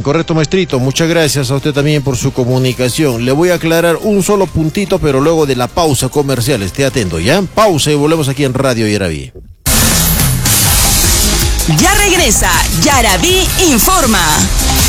correcto, maestrito. Muchas gracias a usted también por su comunicación. Le voy a aclarar un solo puntito, pero luego de la pausa comercial. Esté atento, ¿ya? Pausa y volvemos aquí en Radio Yaraví. Ya regresa Yaraví Informa.